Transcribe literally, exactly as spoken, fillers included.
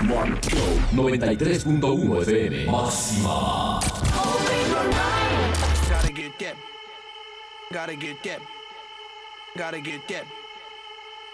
Morning Show noventa y tres punto uno F M. Máxima. Gotta get that. Gotta get that. Gotta get that.